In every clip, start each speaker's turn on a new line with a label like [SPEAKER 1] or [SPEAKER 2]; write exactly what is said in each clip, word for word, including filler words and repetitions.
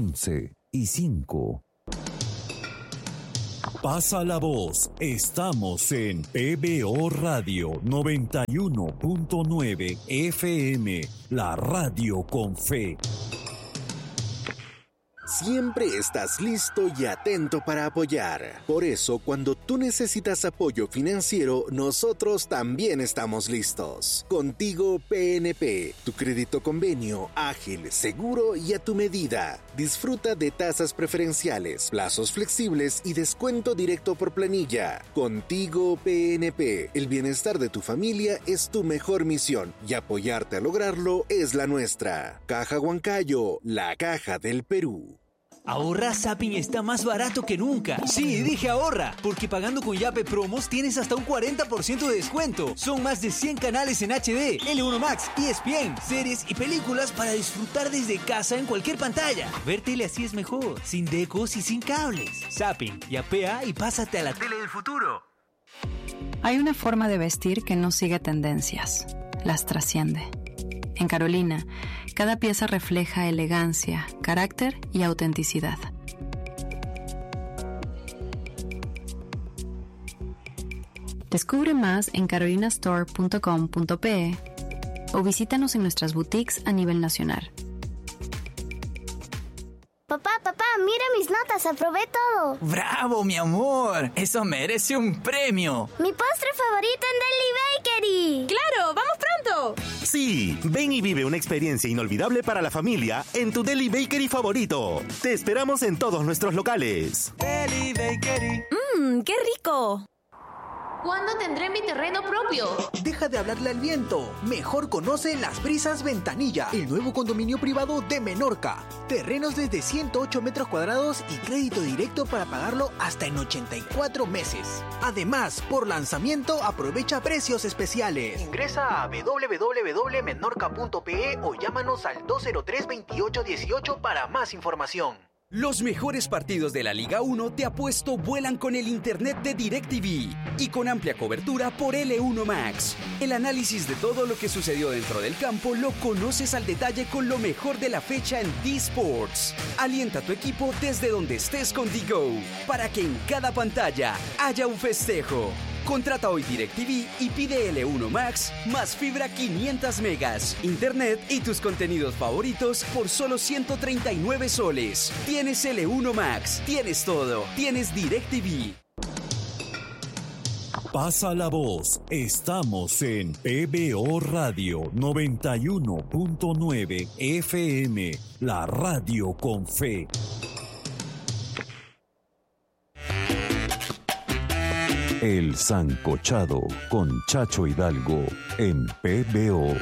[SPEAKER 1] once y cinco. Pasa la voz, estamos en P B O Radio noventa y uno punto nueve F M, la radio con fe.
[SPEAKER 2] Siempre estás listo y atento para apoyar. Por eso, cuando tú necesitas apoyo financiero, nosotros también estamos listos. Contigo P N P, tu crédito convenio, ágil, seguro y a tu medida. Disfruta de tasas preferenciales, plazos flexibles y descuento directo por planilla. Contigo P N P, el bienestar de tu familia es tu mejor misión y apoyarte a lograrlo es la nuestra. Caja Huancayo, la caja del Perú.
[SPEAKER 3] Ahorra Zapping está más barato que nunca. Sí, dije ahorra, porque pagando con Yape Promos tienes hasta un cuarenta por ciento de descuento. Son más de cien canales en H D, L uno Max, E S P N, series y películas para disfrutar desde casa en cualquier pantalla. Ver tele así es mejor, sin decos y sin cables. Zapping, yapea y pásate a la tele del futuro.
[SPEAKER 4] Hay una forma de vestir que no sigue tendencias, las trasciende. En Carolina, cada pieza refleja elegancia, carácter y autenticidad. Descubre más en carolina store punto com punto pe o visítanos en nuestras boutiques a nivel nacional.
[SPEAKER 5] Papá, papá, mira mis notas, aprobé todo.
[SPEAKER 3] ¡Bravo, mi amor! ¡Eso merece un premio!
[SPEAKER 5] Mi postre favorito en Deli Bakery.
[SPEAKER 6] ¡Claro! ¡Vamos pronto!
[SPEAKER 7] Sí, ven y vive una experiencia inolvidable para la familia en tu Deli Bakery favorito. Te esperamos en todos nuestros locales.
[SPEAKER 3] Deli Bakery.
[SPEAKER 6] ¡Mmm, qué rico!
[SPEAKER 8] ¿Cuándo tendré mi terreno propio?
[SPEAKER 9] Deja de hablarle al viento. Mejor conoce Las Brisas Ventanilla, el nuevo condominio privado de Menorca. Terrenos desde ciento ocho metros cuadrados y crédito directo para pagarlo hasta en ochenta y cuatro meses. Además, por lanzamiento, aprovecha precios especiales. Ingresa a w w w punto menorca punto pe o llámanos al dos cero tres, veintiocho dieciocho para más información.
[SPEAKER 10] Los mejores partidos de la Liga uno te apuesto vuelan con el internet de DirecTV y con amplia cobertura por L uno Max. El análisis de todo lo que sucedió dentro del campo lo conoces al detalle con lo mejor de la fecha en D-Sports. Alienta a tu equipo desde donde estés con D-Go para que en cada pantalla haya un festejo. Contrata hoy DirecTV y pide L uno Max más fibra quinientos megas, internet y tus contenidos favoritos por solo ciento treinta y nueve soles. Tienes L uno Max, tienes todo, tienes DirecTV.
[SPEAKER 1] Pasa la voz, estamos en P B O Radio noventa y uno punto nueve F M, la radio con fe. El Sancochado con Chacho Hidalgo en P B O.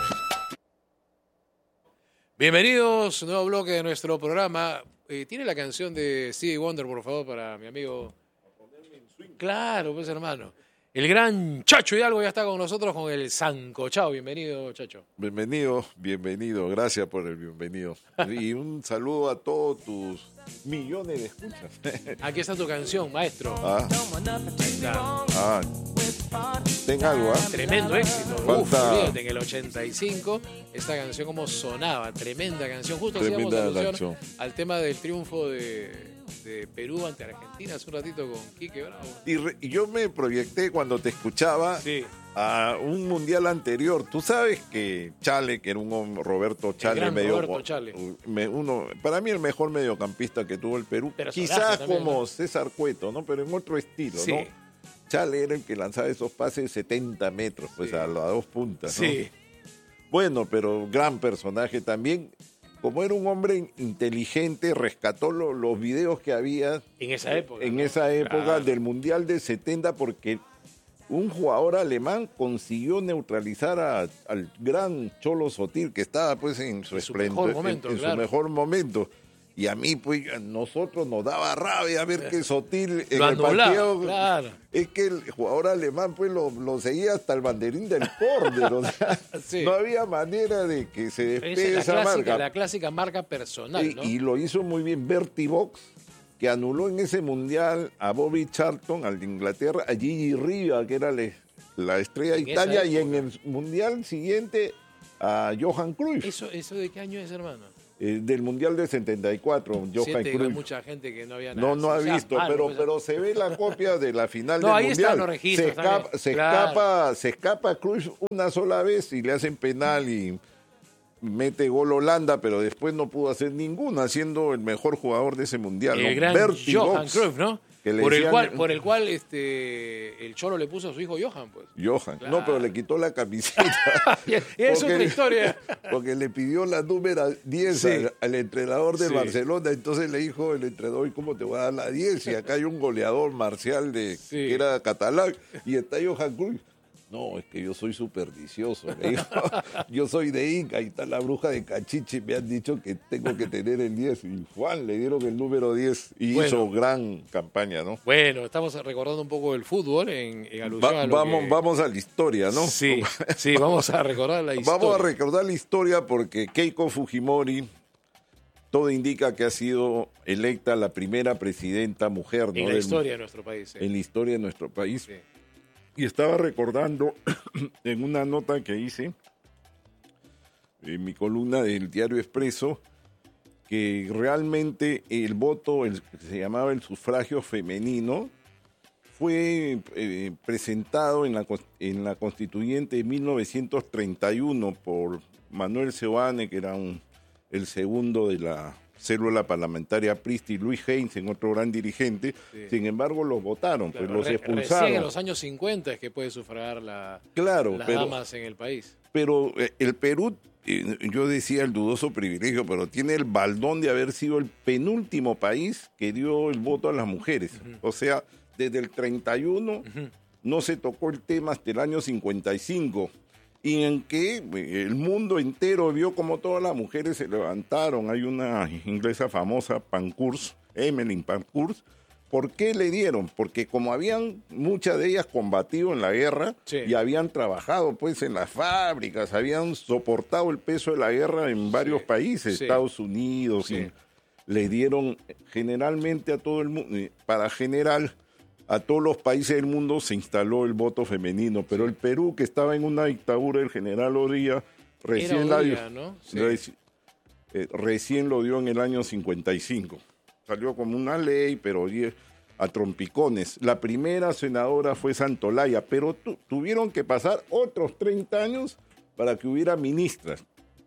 [SPEAKER 11] Bienvenidos, nuevo bloque de nuestro programa. Eh, ¿Tiene la canción de Stevie Wonder, por favor, para mi amigo? Claro, pues hermano. El gran Chacho Hidalgo ya está con nosotros con el Sancochado. Bienvenido, Chacho.
[SPEAKER 12] Bienvenido, bienvenido. Gracias por el bienvenido. Y un saludo a todos tus millones de escuchas.
[SPEAKER 11] Aquí está tu canción, maestro.
[SPEAKER 12] Ah, ah. Ten algo, ¿ah?
[SPEAKER 11] Tremendo éxito.
[SPEAKER 12] Falta...
[SPEAKER 11] Uf, fíjate, en el ochenta y cinco, esta canción como sonaba. Tremenda canción. Justo hacíamos alusión al tema del triunfo de... de Perú ante Argentina hace un ratito con Quique Bravo.
[SPEAKER 12] Y, re, y yo me proyecté cuando te escuchaba sí. a un mundial anterior. Tú sabes que Chale, que era un hombre, Roberto Chale,
[SPEAKER 11] el gran
[SPEAKER 12] medio,
[SPEAKER 11] Roberto Chale.
[SPEAKER 12] Me, uno, para mí el mejor mediocampista que tuvo el Perú.
[SPEAKER 11] Pero
[SPEAKER 12] quizás
[SPEAKER 11] también,
[SPEAKER 12] como
[SPEAKER 11] ¿no?
[SPEAKER 12] César Cueto, ¿no? Pero en otro estilo,
[SPEAKER 11] sí.
[SPEAKER 12] ¿no? Chale era el que lanzaba esos pases de setenta metros, pues sí. a las dos puntas, ¿no?
[SPEAKER 11] Sí.
[SPEAKER 12] Bueno, pero gran personaje también. Como era un hombre inteligente, rescató lo, los videos que había
[SPEAKER 11] en esa época,
[SPEAKER 12] en
[SPEAKER 11] ¿no?
[SPEAKER 12] esa época
[SPEAKER 11] Claro.
[SPEAKER 12] del Mundial del setenta, porque un jugador alemán consiguió neutralizar a, al gran Cholo Sotil, que estaba pues en su esplendor,
[SPEAKER 11] en, momento,
[SPEAKER 12] en, en
[SPEAKER 11] claro.
[SPEAKER 12] su mejor momento. Y a mí, pues, a nosotros nos daba rabia ver que Sotil en
[SPEAKER 11] lo
[SPEAKER 12] el partido...
[SPEAKER 11] claro.
[SPEAKER 12] Es que el jugador alemán, pues, lo, lo seguía hasta el banderín del córner. O sea,
[SPEAKER 11] sí.
[SPEAKER 12] no había manera de que se despegue
[SPEAKER 11] esa,
[SPEAKER 12] esa
[SPEAKER 11] clásica,
[SPEAKER 12] marca.
[SPEAKER 11] la clásica marca personal,
[SPEAKER 12] y,
[SPEAKER 11] ¿no?
[SPEAKER 12] y lo hizo muy bien Bertie Box, que anuló en ese mundial a Bobby Charlton, al de Inglaterra, a Gigi Riva, que era le, la estrella de
[SPEAKER 11] en
[SPEAKER 12] Italia, y en el mundial siguiente a Johan Cruyff.
[SPEAKER 11] ¿Eso, ¿Eso de qué año es, hermano?
[SPEAKER 12] eh, del Mundial del setenta y cuatro, Johan
[SPEAKER 11] Siete,
[SPEAKER 12] Cruyff.
[SPEAKER 11] Hay mucha gente que no había nada.
[SPEAKER 12] No, no ha
[SPEAKER 11] o sea,
[SPEAKER 12] visto,
[SPEAKER 11] malo,
[SPEAKER 12] pero,
[SPEAKER 11] pues,
[SPEAKER 12] pero se ve la copia de la final
[SPEAKER 11] no,
[SPEAKER 12] del
[SPEAKER 11] ahí
[SPEAKER 12] Mundial.
[SPEAKER 11] están los registros,
[SPEAKER 12] se escapa,
[SPEAKER 11] también.
[SPEAKER 12] se,
[SPEAKER 11] Claro.
[SPEAKER 12] escapa, se escapa Cruyff una sola vez y le hacen penal y mete gol Holanda, pero después no pudo hacer ninguna, siendo el mejor jugador de ese Mundial.
[SPEAKER 11] El
[SPEAKER 12] ¿no?
[SPEAKER 11] gran
[SPEAKER 12] Bertie
[SPEAKER 11] Johan
[SPEAKER 12] Box,
[SPEAKER 11] Cruyff, ¿no?
[SPEAKER 12] que le
[SPEAKER 11] Por el
[SPEAKER 12] decían-
[SPEAKER 11] cual, por el cual este, el Cholo le puso a su hijo Johan, pues.
[SPEAKER 12] Johan.
[SPEAKER 11] Claro.
[SPEAKER 12] No, pero le quitó la camiseta.
[SPEAKER 11] Y es
[SPEAKER 12] Porque-
[SPEAKER 11] otra historia.
[SPEAKER 12] Porque le pidió la número diez
[SPEAKER 11] Sí.
[SPEAKER 12] al, al entrenador del
[SPEAKER 11] Sí.
[SPEAKER 12] Barcelona, entonces le dijo el entrenador, ¿y cómo te voy a dar la diez? Y acá hay un goleador Marcial de,
[SPEAKER 11] Sí.
[SPEAKER 12] que era catalán, y está Johan Cruyff. No, es que yo soy supersticioso, le dijo. Yo soy de Inca, ahí está la bruja de Cachiche, me han dicho que tengo que tener el diez. Y Juan le dieron el número diez y
[SPEAKER 11] Bueno.
[SPEAKER 12] hizo gran campaña, ¿no?
[SPEAKER 11] Bueno, estamos recordando un poco el fútbol en, en alusión
[SPEAKER 12] Va-
[SPEAKER 11] a lo
[SPEAKER 12] vamos,
[SPEAKER 11] que...
[SPEAKER 12] vamos a la historia, ¿no?
[SPEAKER 11] Sí, sí, vamos a recordar la historia.
[SPEAKER 12] Vamos a recordar la historia porque Keiko Fujimori, todo indica que ha sido electa la primera presidenta mujer, ¿no?
[SPEAKER 11] En la
[SPEAKER 12] del-
[SPEAKER 11] historia de nuestro país. sí.
[SPEAKER 12] En la historia de nuestro país.
[SPEAKER 11] Sí.
[SPEAKER 12] Y estaba recordando en una nota que hice en mi columna del Diario Expreso que realmente el voto, el que se llamaba el sufragio femenino, fue eh, presentado en la, cons- en la Constituyente de mil novecientos treinta y uno por Manuel Seoane, que era un, el segundo de la célula parlamentaria Prista, y Luis Heinzen, otro gran dirigente.
[SPEAKER 11] Sí.
[SPEAKER 12] Sin embargo, los votaron,
[SPEAKER 11] Claro,
[SPEAKER 12] pues los
[SPEAKER 11] re-
[SPEAKER 12] expulsaron.
[SPEAKER 11] Recién en los años cincuenta es que puede sufragar la,
[SPEAKER 12] Claro,
[SPEAKER 11] las
[SPEAKER 12] pero-
[SPEAKER 11] damas en el país.
[SPEAKER 12] Pero eh, el Perú, eh, yo decía el dudoso privilegio, pero tiene el baldón de haber sido el penúltimo país que dio el voto a las mujeres. O sea, desde el treinta y uno
[SPEAKER 11] Ujú.
[SPEAKER 12] no se tocó el tema hasta el año cincuenta y cinco, y en que eh, el mundo entero vio como todas las mujeres se levantaron. Hay una inglesa famosa, Pankhurst, Emmeline Pankhurst. ¿Por qué le dieron? Porque como habían muchas de ellas combatido en la guerra
[SPEAKER 11] Sí.
[SPEAKER 12] y habían trabajado pues en las fábricas, habían soportado el peso de la guerra en varios
[SPEAKER 11] Sí.
[SPEAKER 12] países,
[SPEAKER 11] Sí.
[SPEAKER 12] Estados Unidos,
[SPEAKER 11] Sí.
[SPEAKER 12] y le dieron generalmente a todo el mundo, para general, a todos los países del mundo se instaló el voto femenino, pero el Perú, que estaba en una dictadura, el general Oría, recién,
[SPEAKER 11] Era
[SPEAKER 12] la
[SPEAKER 11] Oría,
[SPEAKER 12] dio-
[SPEAKER 11] ¿no? Sí.
[SPEAKER 12] reci- eh, recién lo dio en el año cincuenta y cinco. Salió como una ley, pero die- a trompicones. La primera senadora fue Santolaya, pero tu- tuvieron que pasar otros treinta años para que hubiera ministras.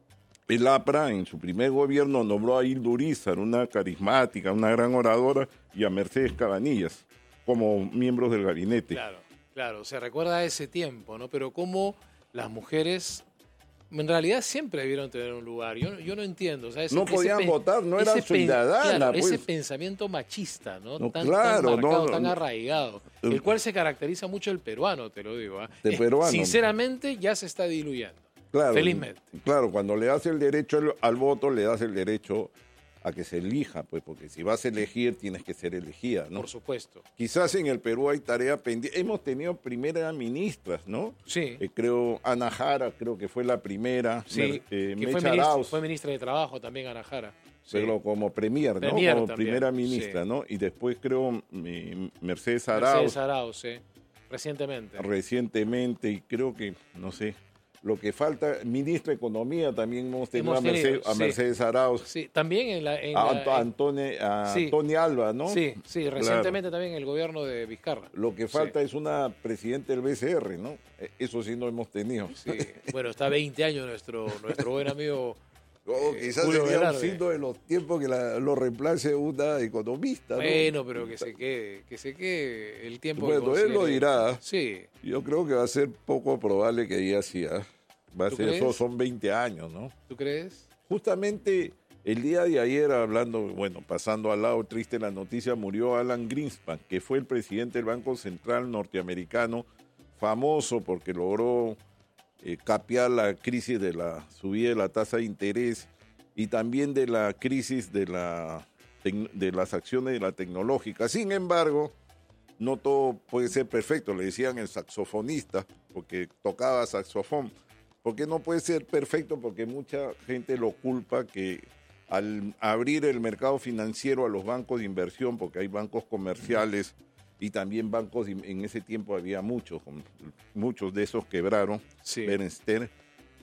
[SPEAKER 12] El APRA, en su primer gobierno, nombró a Hilda Urízar, una carismática, una gran oradora, y a Mercedes Cabanillas como miembros del gabinete.
[SPEAKER 11] Claro, claro, se recuerda a ese tiempo, ¿no? Pero cómo las mujeres en realidad siempre debieron tener un lugar. Yo, no- yo no entiendo. O sea, ese-
[SPEAKER 12] No
[SPEAKER 11] ese
[SPEAKER 12] podían
[SPEAKER 11] pen-
[SPEAKER 12] votar, no eran
[SPEAKER 11] ese pen-
[SPEAKER 12] ciudadanas,
[SPEAKER 11] claro,
[SPEAKER 12] pues.
[SPEAKER 11] Ese pensamiento machista, ¿no?
[SPEAKER 12] No,
[SPEAKER 11] tan,
[SPEAKER 12] claro,
[SPEAKER 11] tan marcado,
[SPEAKER 12] no,
[SPEAKER 11] tan
[SPEAKER 12] no.
[SPEAKER 11] arraigado, el cual se caracteriza mucho el peruano, te lo digo. ¿ah?
[SPEAKER 12] El
[SPEAKER 11] Eh,
[SPEAKER 12] peruano.
[SPEAKER 11] Sinceramente, ya se está diluyendo.
[SPEAKER 12] Claro,
[SPEAKER 11] Felizmente.
[SPEAKER 12] Claro, cuando le das el derecho al, al voto, le das el derecho a que se elija, pues, porque si vas a elegir, tienes que ser elegida, ¿no?
[SPEAKER 11] Por supuesto.
[SPEAKER 12] Quizás en el Perú hay tarea pendiente. Hemos tenido primeras ministras, ¿no?
[SPEAKER 11] Sí.
[SPEAKER 12] Eh, creo, Ana Jara, creo que fue la primera.
[SPEAKER 11] Sí,
[SPEAKER 12] Mer- eh,
[SPEAKER 11] que fue
[SPEAKER 12] Mecha
[SPEAKER 11] ministra,
[SPEAKER 12] Arauz,
[SPEAKER 11] fue ministra de Trabajo también, Ana Jara. Sí.
[SPEAKER 12] pero como premier, ¿no?
[SPEAKER 11] Premier
[SPEAKER 12] como
[SPEAKER 11] también,
[SPEAKER 12] primera ministra,
[SPEAKER 11] sí.
[SPEAKER 12] ¿no? Y después creo eh, Mercedes Arauz,
[SPEAKER 11] Mercedes Arauz, sí. Recientemente.
[SPEAKER 12] recientemente, y creo que, no sé, lo que falta, ministra de Economía también hemos tenido,
[SPEAKER 11] Hemos
[SPEAKER 12] a, Mercedes,
[SPEAKER 11] tenido,
[SPEAKER 12] a
[SPEAKER 11] sí.
[SPEAKER 12] Mercedes Arauz,
[SPEAKER 11] Sí, también en la... En
[SPEAKER 12] a,
[SPEAKER 11] la-
[SPEAKER 12] Anto- Antone- a
[SPEAKER 11] Sí.
[SPEAKER 12] Tony Alba, ¿no?
[SPEAKER 11] Sí, sí,
[SPEAKER 12] Claro.
[SPEAKER 11] recientemente también el gobierno de Vizcarra.
[SPEAKER 12] Lo que falta es una presidenta del B C R, ¿no? Eh, Eso sí no hemos tenido.
[SPEAKER 11] Sí, bueno, está veinte años nuestro, nuestro buen amigo.
[SPEAKER 12] Oh,
[SPEAKER 11] eh,
[SPEAKER 12] quizás
[SPEAKER 11] Julio
[SPEAKER 12] sería un
[SPEAKER 11] Velarde.
[SPEAKER 12] signo de los tiempos que la- lo reemplace una economista, ¿no?
[SPEAKER 11] Bueno, pero que se quede, que se quede el tiempo. que
[SPEAKER 12] Bueno, él lo
[SPEAKER 11] considere.
[SPEAKER 12] dirá.
[SPEAKER 11] Sí.
[SPEAKER 12] Yo creo que va a ser poco probable que diga así, ¿ah? Va a
[SPEAKER 11] ¿Tú
[SPEAKER 12] ser,
[SPEAKER 11] crees?
[SPEAKER 12] eso son veinte años, ¿no?
[SPEAKER 11] ¿Tú crees?
[SPEAKER 12] Justamente el día de ayer, hablando, bueno, pasando al lado triste de la noticia, murió Alan Greenspan, que fue el presidente del Banco Central norteamericano, famoso porque logró eh, capear la crisis de la subida de la tasa de interés y también de la crisis de, la, tec- de las acciones de la tecnológica. Sin embargo, no todo puede ser perfecto, le decían el saxofonista, porque tocaba saxofón. Porque no puede ser perfecto, porque mucha gente lo culpa que al abrir el mercado financiero a los bancos de inversión, porque hay bancos comerciales y también bancos, de- en ese tiempo había muchos, muchos de esos quebraron,
[SPEAKER 11] Sí.
[SPEAKER 12] Berenstein,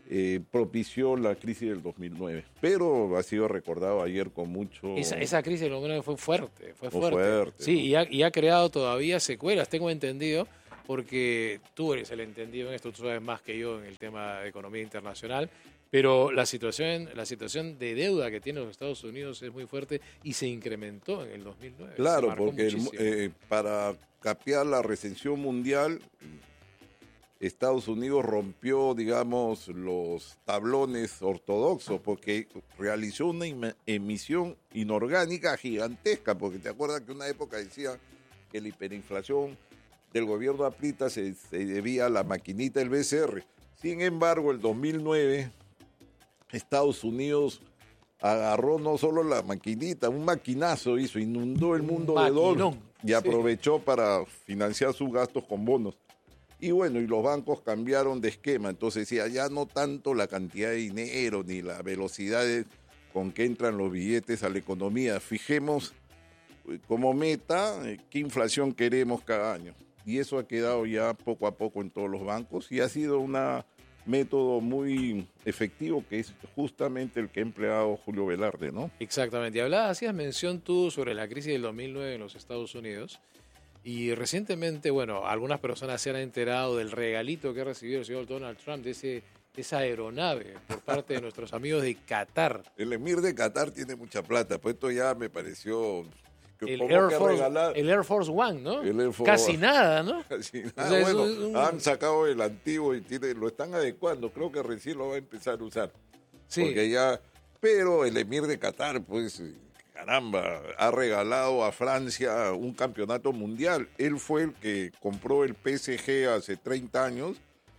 [SPEAKER 12] eh, propició la crisis del dos mil nueve. Pero ha sido recordado ayer con mucho...
[SPEAKER 11] Esa, esa crisis del dos mil nueve fue fuerte, fue
[SPEAKER 12] Fue
[SPEAKER 11] fuerte.
[SPEAKER 12] fuerte,
[SPEAKER 11] Sí,
[SPEAKER 12] ¿no?
[SPEAKER 11] y ha, y ha creado todavía secuelas, tengo entendido, porque tú eres el entendido en esto, tú sabes más que yo en el tema de economía internacional, pero la situación, la situación de deuda que tienen los Estados Unidos es muy fuerte y se incrementó en el dos mil nueve.
[SPEAKER 12] Claro, porque el, eh, para capear la recesión mundial, Estados Unidos rompió, digamos, los tablones ortodoxos porque realizó una em- emisión inorgánica gigantesca, porque te acuerdas que una época decía que la hiperinflación del gobierno Aprita se, se debía a la maquinita del B C R. Sin embargo, el dos mil nueve, Estados Unidos agarró no solo la maquinita, un maquinazo hizo, inundó el mundo de dólares y aprovechó sí. para financiar sus gastos con bonos. Y bueno, y los bancos cambiaron de esquema, entonces ya, ya no tanto la cantidad de dinero ni la velocidad de, con que entran los billetes a la economía. Fijemos como meta qué inflación queremos cada año. Y eso ha quedado ya poco a poco en todos los bancos y ha sido un método muy efectivo que es justamente el que ha empleado Julio Velarde, ¿no?
[SPEAKER 11] Exactamente. Y hablabas, hacías mención tú sobre la crisis del dos mil nueve en los Estados Unidos. Y recientemente, bueno, algunas personas se han enterado del regalito que ha recibido el señor Donald Trump de ese, esa aeronave por parte de nuestros amigos de Qatar.
[SPEAKER 12] El emir de Qatar tiene mucha plata, pues esto ya me pareció...
[SPEAKER 11] El Air, Force, el Air Force One, ¿no?
[SPEAKER 12] El Air Force
[SPEAKER 11] Casi
[SPEAKER 12] One.
[SPEAKER 11] nada, ¿no?
[SPEAKER 12] Casi nada.
[SPEAKER 11] O sea,
[SPEAKER 12] bueno,
[SPEAKER 11] es un...
[SPEAKER 12] han sacado el antiguo y tiene, lo están adecuando. Creo que recién lo va a empezar a usar.
[SPEAKER 11] Sí.
[SPEAKER 12] Porque ya... Pero el emir de Qatar, pues... Caramba, ha regalado a Francia un campeonato mundial. Él fue el que compró el P S G hace treinta años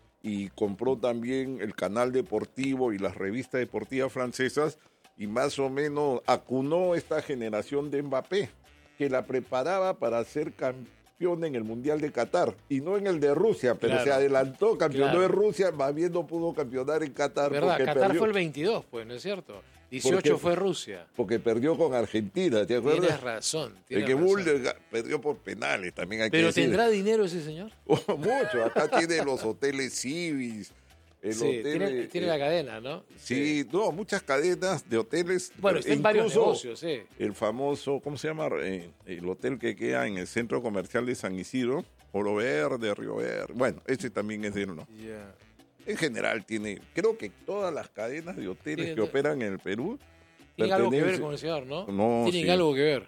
[SPEAKER 12] y compró también el canal deportivo y las revistas deportivas francesas y más o menos acunó esta generación de Mbappé, que la preparaba para ser campeón en el Mundial de Qatar y no en el de Rusia, pero
[SPEAKER 11] claro.
[SPEAKER 12] se adelantó, campeonó
[SPEAKER 11] claro.
[SPEAKER 12] en Rusia, más bien no pudo campeonar en Qatar.
[SPEAKER 11] ¿Verdad? Qatar
[SPEAKER 12] perdió.
[SPEAKER 11] fue el veintidós, pues, ¿no es cierto? dieciocho
[SPEAKER 12] Porque,
[SPEAKER 11] fue Rusia.
[SPEAKER 12] Porque perdió con Argentina, ¿te acuerdas?
[SPEAKER 11] Tienes razón. Tienes
[SPEAKER 12] el que
[SPEAKER 11] razón.
[SPEAKER 12] Bull perdió por penales, también hay
[SPEAKER 11] Pero
[SPEAKER 12] que decir.
[SPEAKER 11] ¿tendrá dinero ese señor?
[SPEAKER 12] Oh, mucho, acá tiene los hoteles Civis. El
[SPEAKER 11] sí,
[SPEAKER 12] hotel,
[SPEAKER 11] tiene, tiene
[SPEAKER 12] eh,
[SPEAKER 11] la cadena, ¿no?
[SPEAKER 12] Sí, sí, no, muchas cadenas de hoteles.
[SPEAKER 11] Bueno, está en varios negocios, sí.
[SPEAKER 12] El famoso, ¿cómo se llama? Eh, el hotel que queda en el centro comercial de San Isidro, Oro Verde, Río Verde. Bueno, ese también es de él, ¿no?
[SPEAKER 11] Yeah.
[SPEAKER 12] En general tiene, creo que todas las cadenas de hoteles
[SPEAKER 11] Tiene,
[SPEAKER 12] que operan en el Perú
[SPEAKER 11] tienen algo que ver con el señor, ¿no?
[SPEAKER 12] no
[SPEAKER 11] tienen
[SPEAKER 12] sí.
[SPEAKER 11] algo que ver.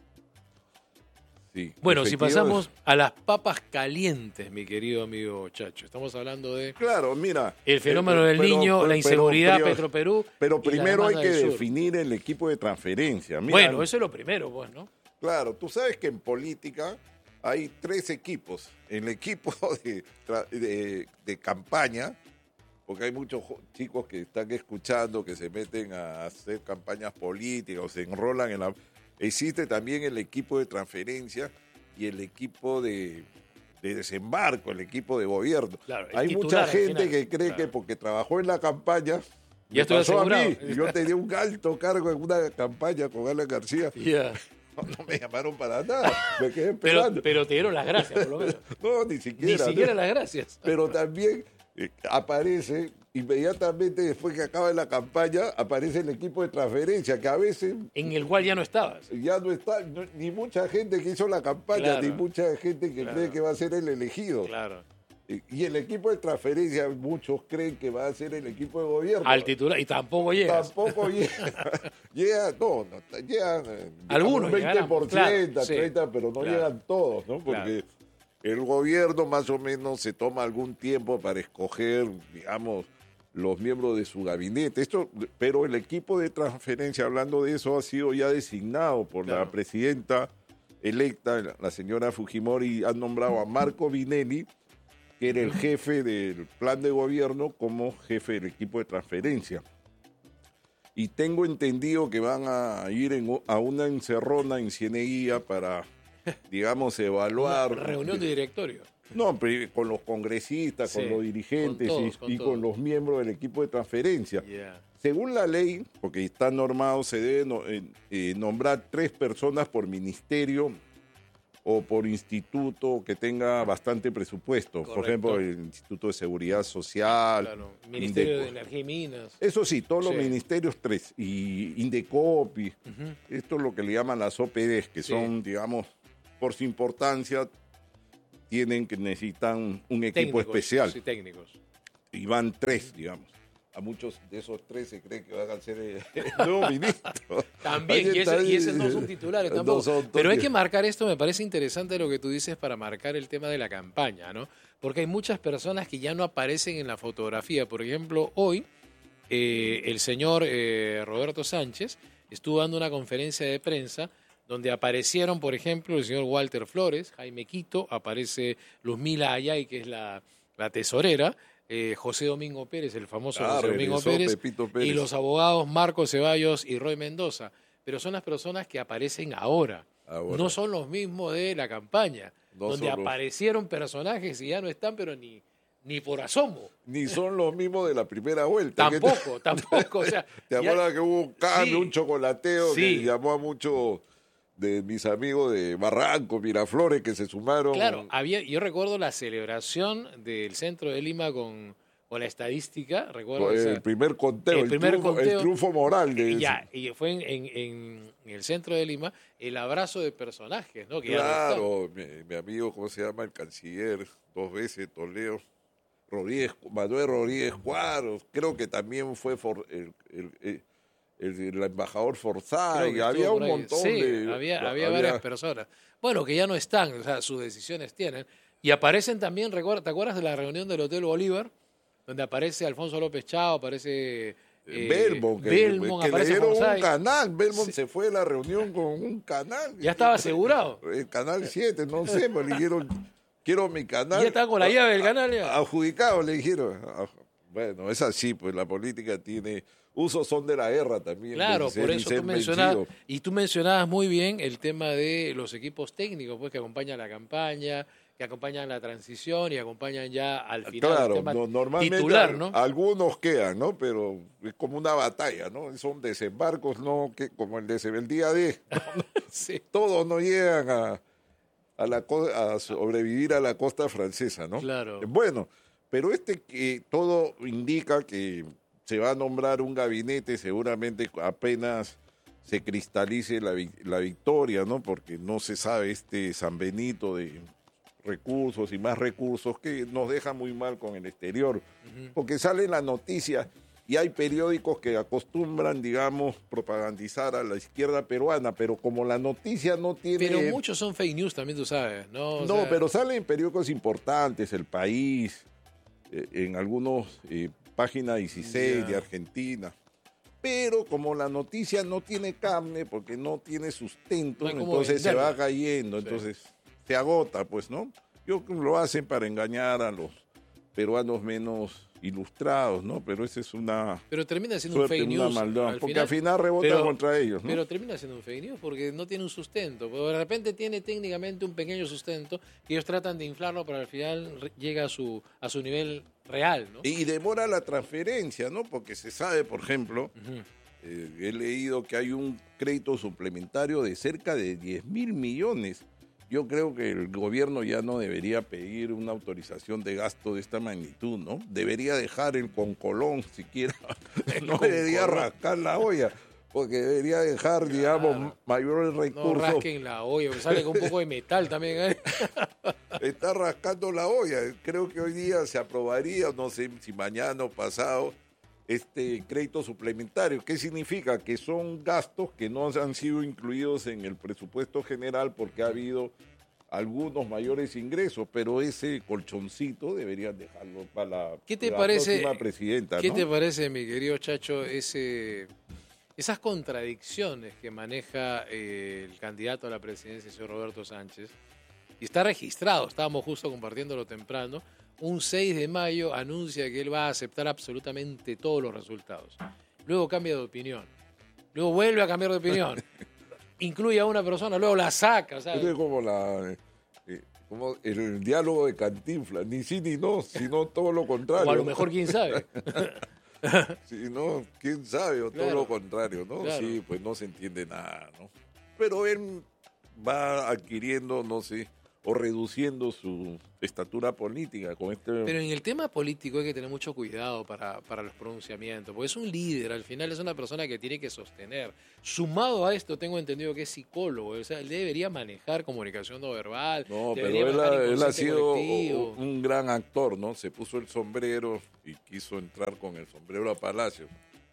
[SPEAKER 12] Sí,
[SPEAKER 11] bueno, si pasamos
[SPEAKER 12] es...
[SPEAKER 11] a las papas calientes, mi querido amigo Chacho, estamos hablando de...
[SPEAKER 12] Claro, mira...
[SPEAKER 11] El fenómeno
[SPEAKER 12] el,
[SPEAKER 11] del
[SPEAKER 12] pero,
[SPEAKER 11] niño,
[SPEAKER 12] pero,
[SPEAKER 11] la inseguridad,
[SPEAKER 12] pero,
[SPEAKER 11] Petroperú...
[SPEAKER 12] Pero primero hay que
[SPEAKER 11] del
[SPEAKER 12] definir el equipo de transferencia. Mira,
[SPEAKER 11] bueno, eso es lo primero, pues, ¿no?
[SPEAKER 12] Claro, tú sabes que en política hay tres equipos. El equipo de, de, de campaña, porque hay muchos chicos que están escuchando, que se meten a hacer campañas políticas o se enrolan en la... Existe también el equipo de transferencia y el equipo de, de desembarco, el equipo de gobierno.
[SPEAKER 11] Claro,
[SPEAKER 12] hay mucha gente que cree
[SPEAKER 11] claro.
[SPEAKER 12] que porque trabajó en la campaña,
[SPEAKER 11] ya estoy
[SPEAKER 12] pasó
[SPEAKER 11] asegurado.
[SPEAKER 12] A mí, y yo tenía un alto cargo en una campaña con Alan García.
[SPEAKER 11] Yeah.
[SPEAKER 12] No, no me llamaron para nada, me quedé
[SPEAKER 11] pero,
[SPEAKER 12] esperando.
[SPEAKER 11] pero te dieron las gracias, por lo menos.
[SPEAKER 12] No, ni siquiera.
[SPEAKER 11] Ni siquiera
[SPEAKER 12] ¿no?
[SPEAKER 11] las gracias.
[SPEAKER 12] Pero también eh, aparece, inmediatamente después que acaba la campaña, aparece el equipo de transferencia, que a veces...
[SPEAKER 11] En el cual ya no estabas.
[SPEAKER 12] Ya no está, no, ni mucha gente que hizo la campaña,
[SPEAKER 11] claro.
[SPEAKER 12] ni mucha gente que
[SPEAKER 11] claro.
[SPEAKER 12] cree que va a ser el elegido.
[SPEAKER 11] Claro.
[SPEAKER 12] Y el equipo de transferencia, muchos creen que va a ser el equipo de gobierno.
[SPEAKER 11] Al titular, y tampoco llega.
[SPEAKER 12] Tampoco llega. llega, no, no llegan
[SPEAKER 11] algunos,
[SPEAKER 12] un veinte por ciento,
[SPEAKER 11] claro,
[SPEAKER 12] treinta por ciento,
[SPEAKER 11] sí,
[SPEAKER 12] pero no
[SPEAKER 11] claro.
[SPEAKER 12] llegan todos, ¿no? Porque claro. el gobierno más o menos se toma algún tiempo para escoger, digamos, los miembros de su gabinete. Esto, pero el equipo de transferencia, hablando de eso, ha sido ya designado por claro. la presidenta electa, la señora Fujimori, ha nombrado a Marco Vinelli, que era el jefe del plan de gobierno, como jefe del equipo de transferencia. Y tengo entendido que van a ir en, a una encerrona en Cieneguía para, digamos, evaluar...
[SPEAKER 11] Una reunión de directorio.
[SPEAKER 12] No, con los congresistas, sí, con los dirigentes con todos, y, con, y con los miembros del equipo de transferencia.
[SPEAKER 11] Yeah.
[SPEAKER 12] Según la ley, porque está normado, se debe no, eh, eh, nombrar tres personas por ministerio o por instituto que tenga bastante presupuesto.
[SPEAKER 11] Correcto.
[SPEAKER 12] Por ejemplo, el Instituto de Seguridad Social.
[SPEAKER 11] Claro, Ministerio
[SPEAKER 12] Indeco.
[SPEAKER 11] de Energía y Minas.
[SPEAKER 12] Eso sí, todos
[SPEAKER 11] Sí.
[SPEAKER 12] los ministerios tres. Y Indecopi.
[SPEAKER 11] Ujú.
[SPEAKER 12] Esto es lo que le llaman las O P Ds, que
[SPEAKER 11] Sí.
[SPEAKER 12] son, digamos, por su importancia, tienen que necesitan un equipo
[SPEAKER 11] Técnicos,
[SPEAKER 12] especial.
[SPEAKER 11] Sí, técnicos.
[SPEAKER 12] Y van tres, digamos. A muchos de esos tres se cree que van a ser el nuevo ministro.
[SPEAKER 11] También,
[SPEAKER 12] Ahí
[SPEAKER 11] y,
[SPEAKER 12] está
[SPEAKER 11] ese, y
[SPEAKER 12] ahí.
[SPEAKER 11] esos no son titulares
[SPEAKER 12] No
[SPEAKER 11] tampoco.
[SPEAKER 12] son
[SPEAKER 11] Pero hay
[SPEAKER 12] toques.
[SPEAKER 11] que marcar esto, me parece interesante lo que tú dices para marcar el tema de la campaña, ¿no? Porque hay muchas personas que ya no aparecen en la fotografía. Por ejemplo, hoy eh, el señor eh, Roberto Sánchez estuvo dando una conferencia de prensa donde aparecieron, por ejemplo, el señor Walter Flores, Jaime Quito, aparece Luzmila Ayay, que es la, la tesorera, eh, José Domingo Pérez, el famoso
[SPEAKER 12] Ah,
[SPEAKER 11] José Domingo
[SPEAKER 12] regresó
[SPEAKER 11] Pérez,
[SPEAKER 12] Pepito Pérez.
[SPEAKER 11] y los abogados Marco Ceballos y Roy Mendoza. Pero son las personas que aparecen ahora.
[SPEAKER 12] Ahora.
[SPEAKER 11] No son los mismos de la campaña,
[SPEAKER 12] No
[SPEAKER 11] donde
[SPEAKER 12] son los-
[SPEAKER 11] aparecieron personajes y ya no están, pero ni, ni por asomo.
[SPEAKER 12] Ni son los mismos de la primera vuelta.
[SPEAKER 11] Tampoco, tampoco. O sea,
[SPEAKER 12] ¿Te
[SPEAKER 11] ya-
[SPEAKER 12] acuerdas que hubo un cambio,
[SPEAKER 11] Sí.
[SPEAKER 12] un chocolateo
[SPEAKER 11] Sí.
[SPEAKER 12] que llamó a muchos de mis amigos de Barranco, Miraflores, que se sumaron?
[SPEAKER 11] Claro, había, yo recuerdo la celebración del centro de Lima con, con la estadística, recuerdo
[SPEAKER 12] el
[SPEAKER 11] esa-
[SPEAKER 12] primer conteo, el,
[SPEAKER 11] el primer
[SPEAKER 12] triunfo, el
[SPEAKER 11] conteo.
[SPEAKER 12] triunfo moral de
[SPEAKER 11] y ya, y fue en, en- en- en el centro de Lima el abrazo de personajes, ¿no? Que ya no están.
[SPEAKER 12] Claro, mi, mi amigo, ¿cómo se llama? El canciller, dos veces, Toledo, Rodríguez, Manuel Rodríguez Cuadros, creo que también fue for- el, el- el- el- el embajador Forzá,
[SPEAKER 11] Creo
[SPEAKER 12] y
[SPEAKER 11] que
[SPEAKER 12] había
[SPEAKER 11] estuvo
[SPEAKER 12] un
[SPEAKER 11] por ahí.
[SPEAKER 12] montón
[SPEAKER 11] Sí,
[SPEAKER 12] de...
[SPEAKER 11] había, había varias personas. Bueno, que ya no están, o sea, sus decisiones tienen. Y aparecen también, recuerda, ¿te acuerdas de la reunión del Hotel Bolívar? Donde aparece Alfonso López Chao, aparece... eh,
[SPEAKER 12] Belmont, que,
[SPEAKER 11] Belmont,
[SPEAKER 12] que le
[SPEAKER 11] aparece
[SPEAKER 12] dieron un
[SPEAKER 11] Forsyth.
[SPEAKER 12] canal. Belmont
[SPEAKER 11] Sí.
[SPEAKER 12] se fue a la reunión con un canal.
[SPEAKER 11] Ya estaba asegurado.
[SPEAKER 12] El canal siete, no sé, pues le dijeron, quiero mi canal.
[SPEAKER 11] Ya estaba con la llave del canal ya.
[SPEAKER 12] Adjudicado, le dijeron. Ah, bueno, es así, pues la política tiene... Usos son de la guerra también.
[SPEAKER 11] Claro,
[SPEAKER 12] vencer
[SPEAKER 11] por
[SPEAKER 12] y
[SPEAKER 11] eso
[SPEAKER 12] ser
[SPEAKER 11] tú mencionabas,
[SPEAKER 12] vencido.
[SPEAKER 11] y tú mencionabas muy bien el tema de los equipos técnicos, pues que acompañan la campaña, que acompañan la transición y acompañan ya al final
[SPEAKER 12] Claro,
[SPEAKER 11] el tema
[SPEAKER 12] no- normalmente
[SPEAKER 11] titular,
[SPEAKER 12] al-
[SPEAKER 11] ¿no?
[SPEAKER 12] algunos quedan, ¿no? Pero es como una batalla, ¿no? Son desembarcos, ¿no? Que, como el de el día D.
[SPEAKER 11] Sí.
[SPEAKER 12] Todos no llegan a, a, la, co- a sobrevivir a la costa francesa, ¿no?
[SPEAKER 11] Claro.
[SPEAKER 12] Bueno, pero este que todo indica que se va a nombrar un gabinete, seguramente apenas se cristalice la, vi- la victoria, ¿no? Porque no se sabe este San Benito de recursos y más recursos que nos deja muy mal con el exterior, porque sale la noticia y hay periódicos que acostumbran, digamos, propagandizar a la izquierda peruana, pero como la noticia no tiene...
[SPEAKER 11] Pero muchos son fake news también, tú sabes, ¿no? O
[SPEAKER 12] No,
[SPEAKER 11] sea,
[SPEAKER 12] pero salen en periódicos importantes, El País, eh, en algunos, eh, página dieciséis
[SPEAKER 11] Ya.
[SPEAKER 12] de Argentina. Pero como la noticia no tiene carne, porque no tiene sustento,
[SPEAKER 11] No hay cómo
[SPEAKER 12] entonces se
[SPEAKER 11] venderla.
[SPEAKER 12] va cayendo,
[SPEAKER 11] Sí.
[SPEAKER 12] entonces se agota, pues, ¿no? Yo creo que lo hacen para engañar a los peruanos menos ilustrados, ¿no? Pero esa es una
[SPEAKER 11] Pero termina siendo un
[SPEAKER 12] suerte,
[SPEAKER 11] fake
[SPEAKER 12] una
[SPEAKER 11] news.
[SPEAKER 12] maldad, porque al final rebota
[SPEAKER 11] pero-
[SPEAKER 12] contra ellos, ¿no?
[SPEAKER 11] Pero termina siendo un fake news porque no tiene un sustento. Pero de repente tiene técnicamente un pequeño sustento que ellos tratan de inflarlo, pero al final re- llega a su, a su nivel real, ¿no?
[SPEAKER 12] Y demora la transferencia, ¿no? Porque se sabe, por ejemplo,
[SPEAKER 11] Ujú.
[SPEAKER 12] eh, he leído que hay un crédito suplementario de cerca de diez mil millones. Yo creo que el gobierno ya no debería pedir una autorización de gasto de esta magnitud, ¿no? Debería dejar el concolón siquiera. No debería
[SPEAKER 11] concolón.
[SPEAKER 12] rascar la olla, porque debería dejar, digamos, mayores
[SPEAKER 11] No
[SPEAKER 12] recursos.
[SPEAKER 11] rasquen la olla, porque sale con un poco de metal también. ¿eh?
[SPEAKER 12] Está rascando la olla. Creo que hoy día se aprobaría, no sé si mañana o pasado, este crédito suplementario. ¿Qué significa? Que son gastos que no han sido incluidos en el presupuesto general porque ha habido algunos mayores ingresos, pero ese colchoncito deberían dejarlo para la,
[SPEAKER 11] ¿Qué te
[SPEAKER 12] la
[SPEAKER 11] parece,
[SPEAKER 12] próxima presidenta,
[SPEAKER 11] ¿Qué
[SPEAKER 12] ¿no?
[SPEAKER 11] te parece, mi querido Chacho, ese, esas contradicciones que maneja eh, el candidato a la presidencia, señor Roberto Sánchez? Y está registrado, estábamos justo compartiéndolo temprano. Un seis de mayo anuncia que él va a aceptar absolutamente todos los resultados. Luego cambia de opinión. Luego vuelve a cambiar de opinión. Incluye a una persona, luego la saca. ¿sabes?
[SPEAKER 12] Es como, la, eh, como el diálogo de Cantinflas, ni sí ni no, sino todo lo contrario.
[SPEAKER 11] O a lo mejor, quién sabe.
[SPEAKER 12] Si no, quién sabe, o
[SPEAKER 11] Claro.
[SPEAKER 12] todo lo contrario, ¿no?
[SPEAKER 11] Claro.
[SPEAKER 12] Sí, pues no se entiende nada, ¿no? Pero él va adquiriendo, no sé, o reduciendo su estatura política con este...
[SPEAKER 11] Pero en el tema político hay que tener mucho cuidado para, para los pronunciamientos, porque es un líder, al final es una persona que tiene que sostener. Sumado a esto, tengo entendido que es psicólogo, o sea, él debería manejar comunicación no verbal.
[SPEAKER 12] No, pero
[SPEAKER 11] debería
[SPEAKER 12] él
[SPEAKER 11] manejar
[SPEAKER 12] ha, él ha
[SPEAKER 11] inconsciente
[SPEAKER 12] sido
[SPEAKER 11] colectivo.
[SPEAKER 12] un gran actor, ¿no? Se puso el sombrero y quiso entrar con el sombrero a Palacio.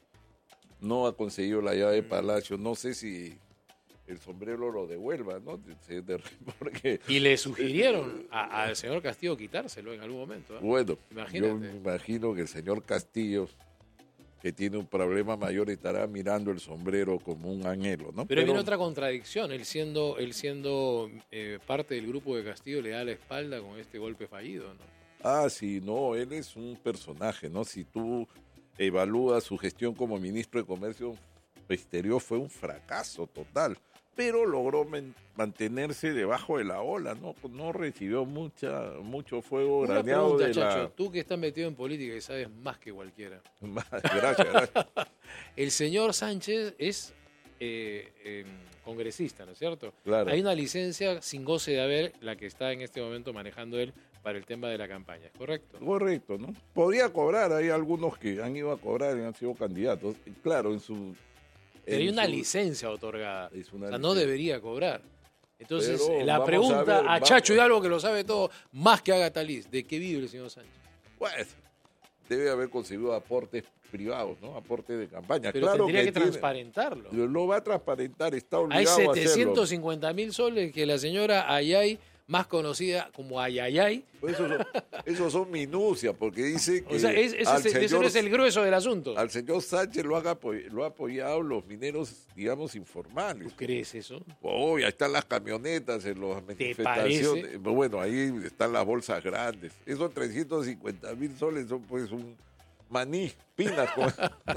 [SPEAKER 12] No ha conseguido la llave de Palacio, no sé si el sombrero lo devuelva, ¿no? De, de, porque,
[SPEAKER 11] y le sugirieron a, al señor Castillo quitárselo en algún momento. ¿eh?
[SPEAKER 12] Bueno,
[SPEAKER 11] Imagínate.
[SPEAKER 12] yo me imagino que el señor Castillo, que tiene un problema mayor, estará mirando el sombrero como un anhelo, ¿no?
[SPEAKER 11] Pero, Pero viene otra contradicción, él siendo, él siendo eh, parte del grupo de Castillo le da la espalda con este golpe fallido, ¿no?
[SPEAKER 12] Ah, sí, no, él es un personaje, ¿no? Si tú evalúas su gestión como ministro de Comercio Exterior, fue un fracaso total. Pero logró men- mantenerse debajo de la ola, ¿no? No recibió mucha, mucho fuego
[SPEAKER 11] Una
[SPEAKER 12] graneado
[SPEAKER 11] pregunta,
[SPEAKER 12] de
[SPEAKER 11] Chacho,
[SPEAKER 12] la...
[SPEAKER 11] tú que estás metido en política y sabes más que cualquiera.
[SPEAKER 12] Gracias, gracias.
[SPEAKER 11] El señor Sánchez es eh, eh, congresista, ¿no es cierto?
[SPEAKER 12] Claro.
[SPEAKER 11] Hay una licencia sin goce de haber, la que está en este momento manejando él para el tema de la campaña, ¿es correcto?
[SPEAKER 12] Correcto, ¿no? Podría cobrar, hay algunos que han ido a cobrar y han sido candidatos. Claro, en su...
[SPEAKER 11] Pero hay una
[SPEAKER 12] su,
[SPEAKER 11] licencia otorgada.
[SPEAKER 12] Es una
[SPEAKER 11] o sea, no
[SPEAKER 12] licencia.
[SPEAKER 11] debería cobrar. Entonces,
[SPEAKER 12] Pero
[SPEAKER 11] la
[SPEAKER 12] vamos
[SPEAKER 11] pregunta
[SPEAKER 12] a ver,
[SPEAKER 11] a,
[SPEAKER 12] vamos.
[SPEAKER 11] Chacho Hidalgo, que lo sabe todo, más que Agatha Liz, ¿de qué vive el señor Sánchez?
[SPEAKER 12] Pues, debe haber conseguido aportes privados, ¿no? Aportes de campaña.
[SPEAKER 11] Pero
[SPEAKER 12] claro
[SPEAKER 11] tendría que,
[SPEAKER 12] tiene-
[SPEAKER 11] transparentarlo.
[SPEAKER 12] Lo va a transparentar, está
[SPEAKER 11] Hay
[SPEAKER 12] obligado a hacerlo.
[SPEAKER 11] setecientos cincuenta mil soles que la señora Ayay, más conocida como Ayayay,
[SPEAKER 12] Pues Eso son, eso son minucias, porque dice que
[SPEAKER 11] o sea, es, ese,
[SPEAKER 12] al
[SPEAKER 11] es, ese
[SPEAKER 12] señor-
[SPEAKER 11] no es el grueso del asunto.
[SPEAKER 12] al señor Sánchez lo, han apoy- lo ha apoyado los mineros, digamos, informales.
[SPEAKER 11] ¿Tú crees eso?
[SPEAKER 12] Oh, ahí están las camionetas en las
[SPEAKER 11] parece?
[SPEAKER 12] manifestaciones. Bueno, ahí están las bolsas grandes. Esos trescientos cincuenta mil soles son pues un maní, pinas. con-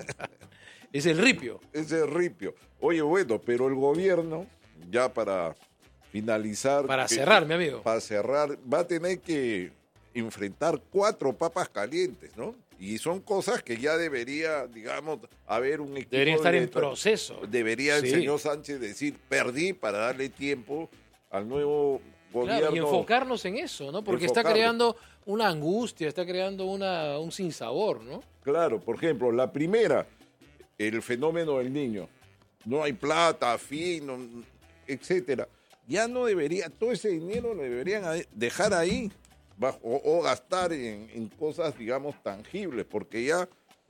[SPEAKER 11] Es el ripio.
[SPEAKER 12] Ese ripio. Oye, bueno, pero el gobierno, ya para finalizar...
[SPEAKER 11] Para
[SPEAKER 12] que-
[SPEAKER 11] cerrar, mi amigo.
[SPEAKER 12] Para cerrar, va a tener que enfrentar cuatro papas calientes, ¿no? Y son cosas que ya debería, digamos, haber un equipo...
[SPEAKER 11] Debería estar
[SPEAKER 12] de-
[SPEAKER 11] en proceso.
[SPEAKER 12] Debería el
[SPEAKER 11] Sí.
[SPEAKER 12] señor Sánchez decir, perdí para darle tiempo al nuevo gobierno.
[SPEAKER 11] Claro, y enfocarnos en eso, ¿no? Porque está
[SPEAKER 12] Enfocarnos.
[SPEAKER 11] creando una angustia, está creando una, un sinsabor, ¿no?
[SPEAKER 12] Claro, por ejemplo, la primera, el fenómeno del niño. No hay plata, fino, etcétera. Ya no debería, todo ese dinero lo deberían ahí- dejar ahí bajo, o, o gastar en, en cosas, digamos, tangibles, porque ya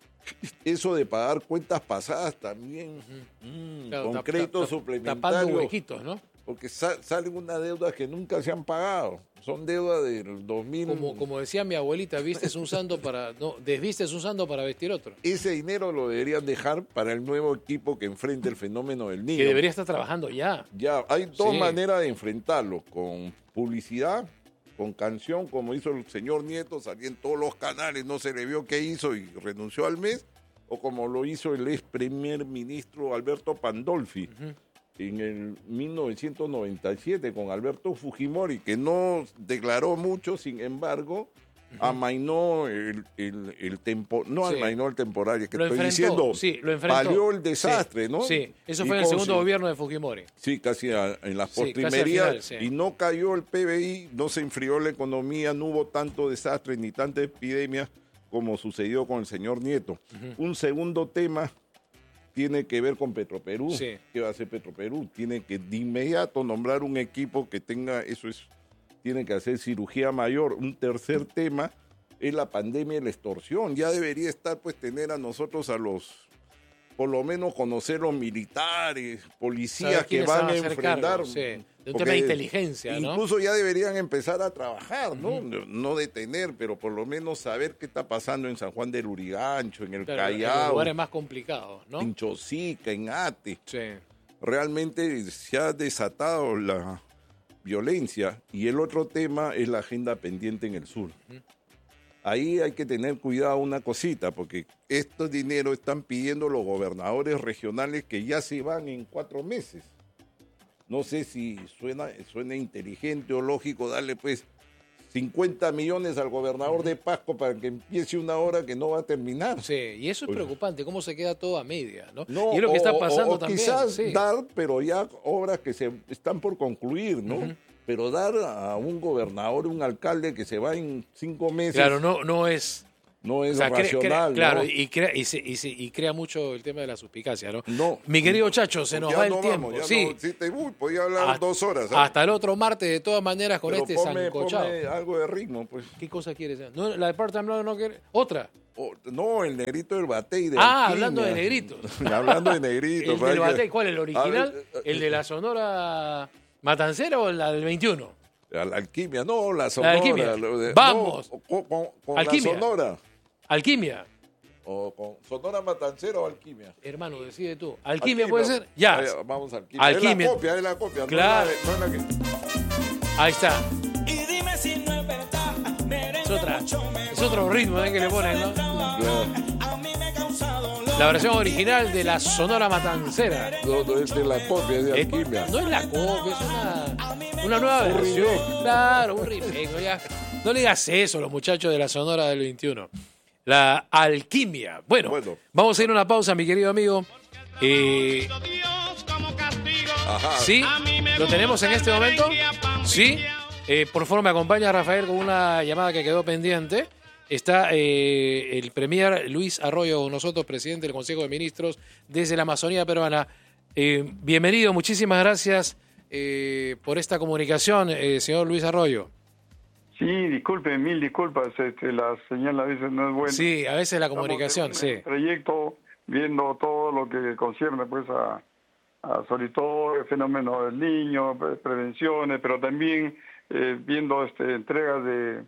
[SPEAKER 12] eso de pagar cuentas pasadas también, mm,
[SPEAKER 11] Claro,
[SPEAKER 12] con
[SPEAKER 11] tap-
[SPEAKER 12] créditos
[SPEAKER 11] tap- tap-
[SPEAKER 12] suplementarios.
[SPEAKER 11] Tapando huequitos, ¿no?
[SPEAKER 12] Porque sa- salen unas deudas que nunca se han pagado. Son deudas del dos mil.
[SPEAKER 11] Como, como decía mi abuelita, vistes un santo para, no, desvistes un santo para vestir otro.
[SPEAKER 12] Ese dinero lo deberían dejar para el nuevo equipo que enfrente el fenómeno del niño.
[SPEAKER 11] Que debería estar trabajando ya.
[SPEAKER 12] Ya, hay dos
[SPEAKER 11] Sí.
[SPEAKER 12] maneras de enfrentarlo, con publicidad, con canción, como hizo el señor Nieto, salía en todos los canales, no se le vio qué hizo y renunció al mes, o como lo hizo el ex primer ministro Alberto Pandolfi en el mil novecientos noventa y siete con Alberto Fujimori, que no declaró mucho, sin embargo, amainó el, el, el tempo, no
[SPEAKER 11] Sí.
[SPEAKER 12] amainó el temporario, que
[SPEAKER 11] Lo
[SPEAKER 12] estoy
[SPEAKER 11] enfrentó,
[SPEAKER 12] diciendo,
[SPEAKER 11] sí, lo enfrentó.
[SPEAKER 12] palió el desastre,
[SPEAKER 11] Sí,
[SPEAKER 12] ¿no?
[SPEAKER 11] Sí, eso
[SPEAKER 12] Y
[SPEAKER 11] fue en el segundo
[SPEAKER 12] consi-
[SPEAKER 11] gobierno de Fujimori.
[SPEAKER 12] Sí, casi a- en las
[SPEAKER 11] Sí, casi al
[SPEAKER 12] postrimerías,
[SPEAKER 11] final, sí.
[SPEAKER 12] y no cayó el P B I, no se enfrió la economía, no hubo tanto desastre ni tanta epidemia como sucedió con el señor Nieto.
[SPEAKER 11] Ujú.
[SPEAKER 12] Un segundo tema tiene que ver con Petroperú.
[SPEAKER 11] Sí.
[SPEAKER 12] ¿Qué va a hacer Petroperú? Tiene que de inmediato nombrar un equipo que tenga, eso es, tiene que hacer cirugía mayor. Un tercer tema es la pandemia y la extorsión. Ya debería estar, pues, tener a nosotros a los, por lo menos conocer los militares, policías
[SPEAKER 11] Saber
[SPEAKER 12] que
[SPEAKER 11] quiénes
[SPEAKER 12] van
[SPEAKER 11] se van
[SPEAKER 12] a
[SPEAKER 11] a hacer
[SPEAKER 12] enfrentar.
[SPEAKER 11] cargo, sí, de un
[SPEAKER 12] porque
[SPEAKER 11] tema de inteligencia, ¿no?
[SPEAKER 12] Incluso ya deberían empezar a trabajar, ¿no? No detener, pero por lo menos saber qué está pasando en San Juan del Urigancho, en el
[SPEAKER 11] Claro, en los
[SPEAKER 12] Callao,
[SPEAKER 11] lugares más complicados, ¿no?
[SPEAKER 12] en Chosica, en Ate.
[SPEAKER 11] Sí.
[SPEAKER 12] Realmente se ha desatado la violencia. Y el otro tema es la agenda pendiente en el sur. Ahí hay que tener cuidado una cosita, porque estos dineros están pidiendo los gobernadores regionales que ya se van en cuatro meses. No sé si suena, suena inteligente o lógico darle pues cincuenta millones al gobernador de Pasco para que empiece una obra que no va a terminar.
[SPEAKER 11] Sí, y eso es
[SPEAKER 12] Pues-
[SPEAKER 11] preocupante, cómo se queda todo a media, ¿no?
[SPEAKER 12] No,
[SPEAKER 11] y es lo que
[SPEAKER 12] o-
[SPEAKER 11] está
[SPEAKER 12] o-
[SPEAKER 11] pasando
[SPEAKER 12] o
[SPEAKER 11] también.
[SPEAKER 12] quizás
[SPEAKER 11] sí.
[SPEAKER 12] dar, pero ya obras que se están por concluir, ¿no?
[SPEAKER 11] Ujú.
[SPEAKER 12] Pero dar a un gobernador, un alcalde que se va en cinco meses.
[SPEAKER 11] Claro, no, no es...
[SPEAKER 12] No es
[SPEAKER 11] o sea, cre- cre-
[SPEAKER 12] racional,
[SPEAKER 11] claro,
[SPEAKER 12] ¿no?
[SPEAKER 11] y, crea, y, se- y se- y crea mucho el tema de la suspicacia, ¿no?
[SPEAKER 12] No.
[SPEAKER 11] Mi querido Chacho, se nos
[SPEAKER 12] Ya
[SPEAKER 11] va el
[SPEAKER 12] no
[SPEAKER 11] tiempo.
[SPEAKER 12] vamos, ya
[SPEAKER 11] sí.
[SPEAKER 12] no, sí te, uy, podía hablar
[SPEAKER 11] Hasta-
[SPEAKER 12] dos horas. ¿sabes?
[SPEAKER 11] Hasta el otro martes, de todas maneras, con
[SPEAKER 12] Pero
[SPEAKER 11] este
[SPEAKER 12] ponme,
[SPEAKER 11] sancochado.
[SPEAKER 12] ponme algo de ritmo, pues.
[SPEAKER 11] ¿Qué cosa quieres? No, la de part-time no, no quiere. ¿Otra?
[SPEAKER 12] Oh, no, el negrito del Batey de
[SPEAKER 11] Ah,
[SPEAKER 12] Alquimia.
[SPEAKER 11] hablando de negritos.
[SPEAKER 12] Hablando de negritos.
[SPEAKER 11] ¿El
[SPEAKER 12] para
[SPEAKER 11] del
[SPEAKER 12] que-
[SPEAKER 11] Batey cuál? ¿El original?
[SPEAKER 12] A ver, eh,
[SPEAKER 11] ¿El de la Sonora Matancera o la del veintiuno?
[SPEAKER 12] La alquimia, no, la sonora.
[SPEAKER 11] alquimia.
[SPEAKER 12] lo de-
[SPEAKER 11] Vamos.
[SPEAKER 12] no, con con- con la
[SPEAKER 11] Alquimia.
[SPEAKER 12] sonora.
[SPEAKER 11] Alquimia.
[SPEAKER 12] O con sonora matancera o alquimia.
[SPEAKER 11] Hermano, decide tú. ¿Alquimia puede ser? Ya.
[SPEAKER 12] Ahí, vamos a alquimia.
[SPEAKER 11] Alquimia.
[SPEAKER 12] Es la copia, es la copia.
[SPEAKER 11] Claro.
[SPEAKER 12] No es la, no es la que...
[SPEAKER 11] Ahí está. Es otra. Es otro ritmo ¿eh? que le ponen, ¿no? La versión original de la Sonora Matancera.
[SPEAKER 12] No, no, es de la copia, es de
[SPEAKER 11] Es-
[SPEAKER 12] alquimia.
[SPEAKER 11] no es la copia, es una, una nueva
[SPEAKER 12] Un
[SPEAKER 11] versión.
[SPEAKER 12] remake.
[SPEAKER 11] Claro, un remake. No, digas- no le digas eso a los muchachos de la Sonora del veintiuno. La alquimia. Bueno,
[SPEAKER 12] Bueno.
[SPEAKER 11] vamos a ir a una pausa, mi querido amigo. Eh,
[SPEAKER 12] Ajá.
[SPEAKER 11] ¿Sí? ¿Lo tenemos en este momento? ¿Sí? Eh, por favor, me acompaña Rafael con una llamada que quedó pendiente. Está eh, el premier Luis Arroyo con nosotros, presidente del Consejo de Ministros desde la Amazonía peruana. Eh, bienvenido, muchísimas gracias eh, por esta comunicación, eh, señor Luis Arroyo.
[SPEAKER 13] Sí, disculpe, mil disculpas, este, la señal a veces no es buena.
[SPEAKER 11] Sí, a veces la comunicación,
[SPEAKER 13] Estamos en
[SPEAKER 11] sí.
[SPEAKER 13] un trayecto viendo todo lo que concierne pues a, a sobre todo el fenómeno del niño, pre- prevenciones, pero también eh, viendo este entregas de,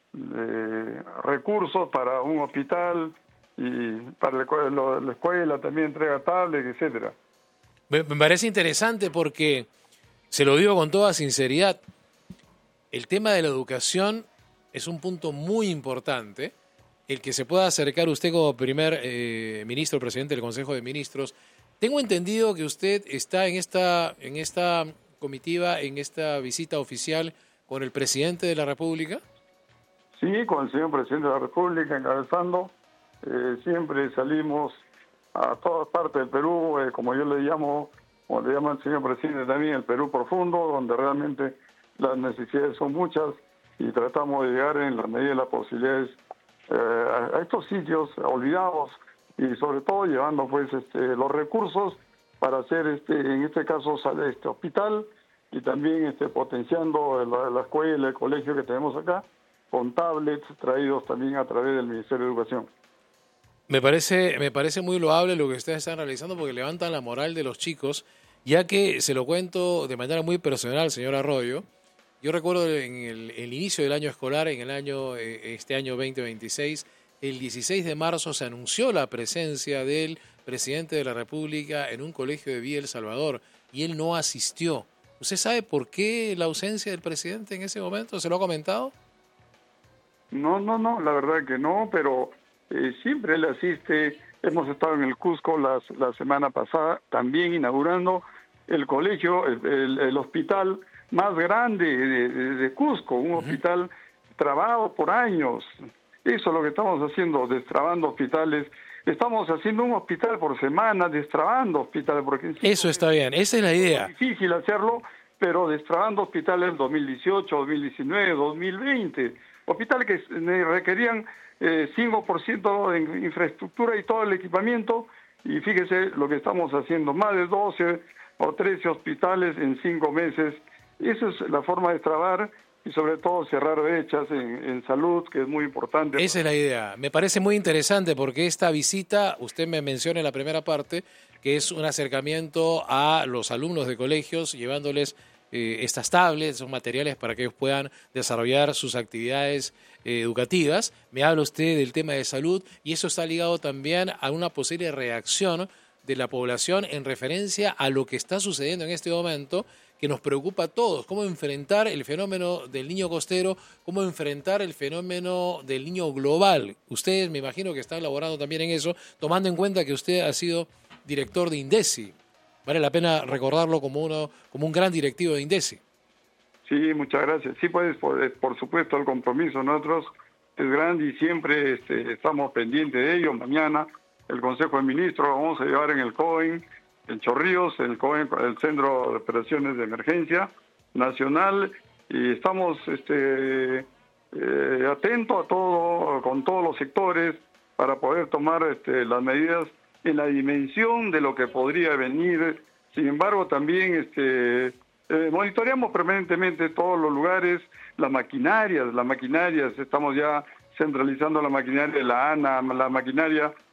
[SPEAKER 13] de recursos para un hospital y para la, escuela- lo- la escuela también entrega tablets, etcétera.
[SPEAKER 11] Me, me parece interesante porque, se lo digo con toda sinceridad, el tema de la educación es un punto muy importante. El que se pueda acercar usted como primer eh, ministro, presidente del Consejo de Ministros. Tengo entendido que usted está en esta, en esta comitiva, en esta visita oficial con el presidente de la República.
[SPEAKER 13] Sí, con el señor presidente de la República encabezando, eh, siempre salimos a todas partes del Perú, eh, como yo le llamo, como le llama el señor presidente también, el Perú profundo, donde realmente las necesidades son muchas y tratamos de llegar en la medida de las posibilidades eh, a, a estos sitios olvidados y sobre todo llevando pues este, los recursos para hacer este, en este caso sale este hospital y también este, potenciando la, la escuela, el colegio que tenemos acá con tablets traídos también a través del Ministerio de Educación.
[SPEAKER 11] Me parece, me parece muy loable lo que ustedes están realizando porque levantan la moral de los chicos, ya que se lo cuento de manera muy personal, señor Arroyo. Yo recuerdo en el, el inicio del año escolar, en el año eh, este año veinte veintiséis, el dieciséis de marzo se anunció la presencia del presidente de la República en un colegio de Villa El Salvador y él no asistió. ¿Usted sabe por qué la ausencia del presidente en ese momento? ¿Se lo ha comentado?
[SPEAKER 13] No, no, no, la verdad que no, pero eh, siempre él asiste. Hemos estado en el Cusco las, la semana pasada también inaugurando el colegio, el, el, el hospital más grande de, de, de Cusco, un uh-huh. hospital trabado por años. Eso es lo que estamos haciendo, destrabando hospitales. Estamos haciendo un hospital por semana, destrabando hospitales. Porque
[SPEAKER 11] eso está bien, esa es la idea.
[SPEAKER 13] Es difícil hacerlo, pero destrabando hospitales dos mil dieciocho, dos mil diecinueve, dos mil veinte. Hospitales que requerían eh, cinco por ciento de infraestructura y todo el equipamiento. Y fíjese lo que estamos haciendo, más de doce o trece hospitales en cinco meses. Esa es la forma de trabajar y sobre todo cerrar brechas en, en salud, que es muy importante.
[SPEAKER 11] Esa es la idea. Me parece muy interesante porque esta visita, usted me menciona en la primera parte, que es un acercamiento a los alumnos de colegios, llevándoles eh, estas tablets, esos materiales para que ellos puedan desarrollar sus actividades eh, educativas. Me habla usted del tema de salud y eso está ligado también a una posible reacción de la población en referencia a lo que está sucediendo en este momento, que nos preocupa a todos, cómo enfrentar el fenómeno del niño costero, cómo enfrentar el fenómeno del niño global. Ustedes me imagino que están elaborando también en eso, tomando en cuenta que usted ha sido director de INDECI. Vale la pena recordarlo como uno, como un gran directivo de INDECI.
[SPEAKER 13] Sí, muchas gracias. Sí, pues, por, por supuesto, el compromiso nosotros es grande y siempre este, estamos pendientes de ello. Mañana el Consejo de Ministros lo vamos a llevar en el COEN, en Chorrillos, el COEN, el Centro de Operaciones de Emergencia Nacional, y estamos este, eh, atentos a todo, con todos los sectores, para poder tomar este, las medidas en la dimensión de lo que podría venir. Sin embargo, también este, eh, monitoreamos permanentemente todos los lugares, las maquinarias, las maquinarias, estamos ya centralizando la maquinaria de la ANA, la maquinaria